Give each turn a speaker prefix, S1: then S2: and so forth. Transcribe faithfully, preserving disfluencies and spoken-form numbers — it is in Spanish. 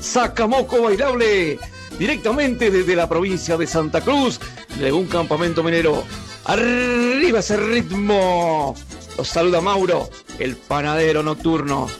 S1: Sacamoco Bailable, directamente desde la provincia de Santa Cruz, de un campamento minero. ¡Arriba ese ritmo! Los saluda Mauro, el panadero nocturno.